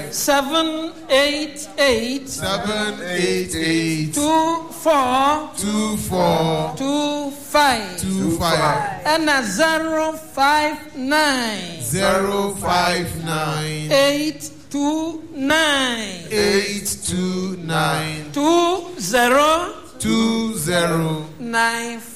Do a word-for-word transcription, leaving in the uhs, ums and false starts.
five seven eight eight seven eight eight two four two four two five two five and a zero five nine zero five nine eight two nine eight two nine two zero two zero nine